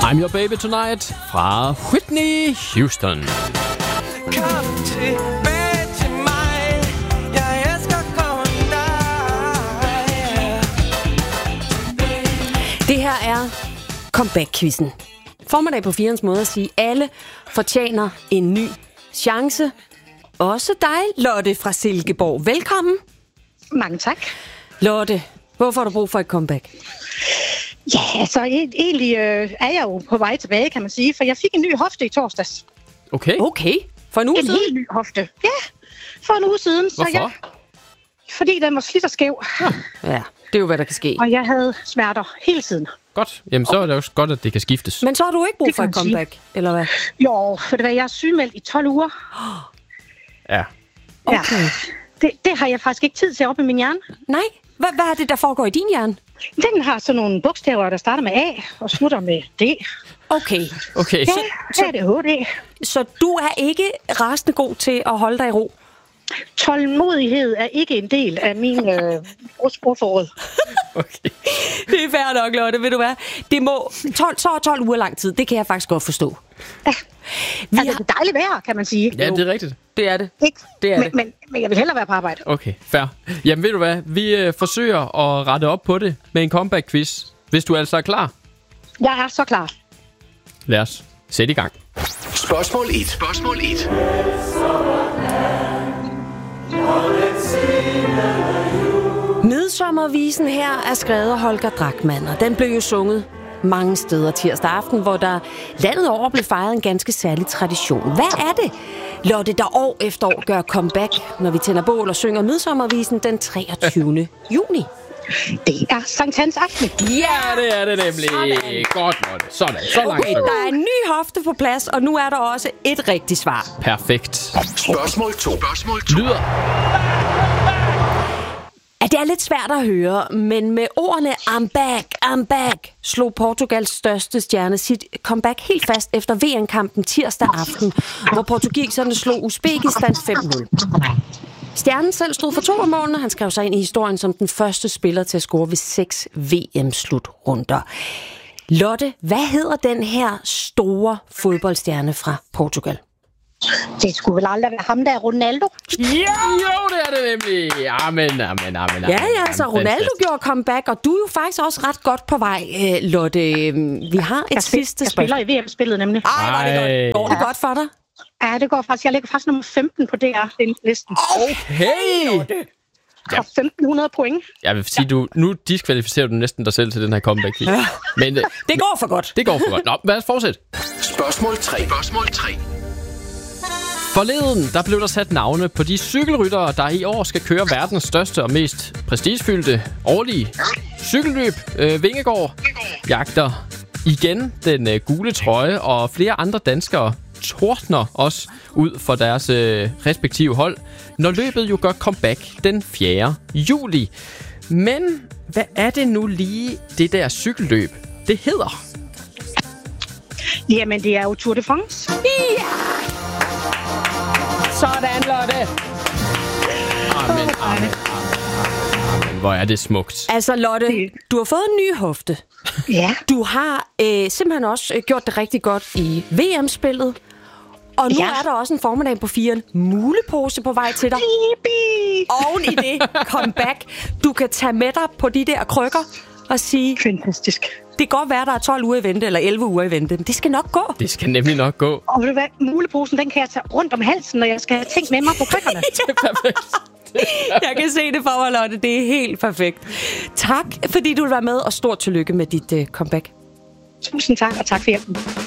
I'm Your Baby Tonight fra Whitney Houston. Kom tilbage til mig. Jeg elsker kun dig. Det her er comeback-quizzen. Formiddag på 4'ens måde at sige, alle fortjener en ny chance. Også dig, Lotte fra Silkeborg. Velkommen. Mange tak. Lotte, hvorfor har du brug for et comeback? Ja, altså egentlig er jeg jo på vej tilbage, kan man sige, for jeg fik en ny hofte i torsdags. Okay. Okay, for en uge En siden? helt ny hofte. Ja, for en uge siden. Hvorfor? Fordi den var slidt og skæv, Ja, det er jo, hvad der kan ske. og jeg havde smerter hele tiden. Godt. Jamen, så er det også godt, at det kan skiftes. Men så har du ikke brug Det for kan et man sige. comeback, eller hvad? Jo, for det var jeg er sygemeldt i 12 uger. Ja. Ja, Okay. det har jeg faktisk ikke tid til op i min hjerne. Nej, hvad er det, der foregår i din hjerne? Den har sådan nogle bogstaver, der starter med A og slutter med D. Okay, Okay. Ja, så er det HD. så du er ikke rasende god til at holde dig i ro? Tålmodighed er ikke en del af min ordforråd. Okay. Det er fair nok, Lotte, ved du hvad? Det må 12 uger lang tid, det kan jeg faktisk godt forstå. Ja. Vi Altså, det er dejligt vejr, kan man sige. Ja, det er rigtigt. Det er det. Ikke? Det er det. Men jeg vil hellere være på arbejde. Okay, fair. Jamen, ved du hvad? Vi forsøger at rette op på det med en comeback-quiz. Hvis du altså er klar, Jeg er så klar. lad os sætte i gang. Spørgsmål 1. Spørgsmål 1. Midsommervisen her er skrevet af Holger Drachmann, og den blev jo sunget mange steder tirsdag aften, hvor der landet over blev fejret en ganske særlig tradition. Hvad er det, Lotte, der år efter år gør comeback, når vi tænder bål og synger Midsommervisen den 23. juni? Det er Sankt Hans aften. Ja, det er det nemlig. Sådan. Godt, Lotte. Sådan. Så langt, Okay, så godt. der er en ny hofte på plads, og nu er der også et rigtigt svar. Perfekt. Spørgsmål 2. Spørgsmål 2. Lyder. Ja, det er lidt svært at høre, men med ordene I'm back, slog Portugals største stjerne sit comeback helt fast efter VM-kampen tirsdag aften, hvor portugiserne slog Uzbekistan 5-0. Stjernen selv stod for 2 af målene. Han skrev sig ind i historien som den første spiller til at score ved 6 VM-slutrunder. Lotte, hvad hedder den her store fodboldstjerne fra Portugal? Det skulle vel aldrig være ham, der er Ronaldo. Ja, jo, det er det nemlig. Amen. Ja, så Ronaldo gjorde comeback, og du er jo faktisk også ret godt på vej, Lotte. Vi har et sidste Jeg spiller spørgsmål. i VM-spillet nemlig. Ej, var det godt. Går det godt for dig? Ja, det går faktisk. Jeg ligger faktisk nummer 15 på DR-listen. Okay. Jeg har 1.500 point. Jeg vil sige, nu diskvalificerer du næsten dig selv til den her comeback. Ja. Men Det går for godt. det går for godt. Nå, lad os fortsætte. Spørgsmål 3. Spørgsmål 3. Forleden, der blev der sat navne på de cykelryttere, der i år skal køre verdens største og mest prestigefyldte årlige cykelløb. Vingegaard jagter igen den gule trøje, og flere andre danskere tordner også ud for deres respektive hold, når løbet jo gør comeback den 4. juli. Men hvad er det nu lige, det der cykelløb, det hedder? Jamen, det er jo Tour de France. Sådan, Lotte. Amen. Hvor er det smukt. Altså, Lotte, du har fået en ny hofte. Ja. Du har simpelthen også gjort det rigtig godt i VM-spillet. Og nu er der også en formiddag på 4'en mulepose på vej til dig. Bibi. Oven i det comeback. Du kan tage med dig på de der krykker og sige, Fantastisk. det kan godt være, der er 12 uger i vente, eller 11 uger i vente, men det skal nok gå. Det skal nemlig nok gå. Og ved du hvad? Muleposen, den kan jeg tage rundt om halsen, når jeg skal have ting med mig på krykkerne. Det er perfekt. Jeg kan se det for mig, Lotte. Det er helt perfekt. Tak, fordi du vil være med, og stort tillykke med dit comeback. Tusind tak, og tak for hjælpen.